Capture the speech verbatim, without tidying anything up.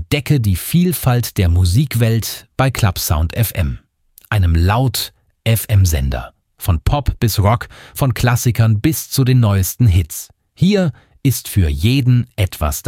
Entdecke die Vielfalt der Musikwelt bei Clubsound F M, einem Laut-F M-Sender. Von Pop bis Rock, von Klassikern bis zu den neuesten Hits. Hier ist für jeden etwas